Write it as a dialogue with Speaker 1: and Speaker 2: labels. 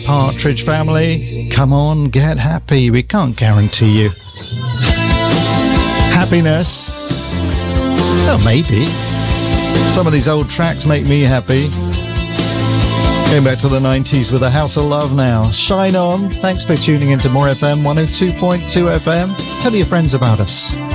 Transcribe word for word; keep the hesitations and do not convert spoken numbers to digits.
Speaker 1: Partridge Family, come on, get happy. We can't guarantee you happiness. Well, maybe. Some of these old tracks make me happy. Going back to the nineties with A House of Love now. Shine On. Thanks for tuning into More F M one oh two point two F M. Tell your friends about us.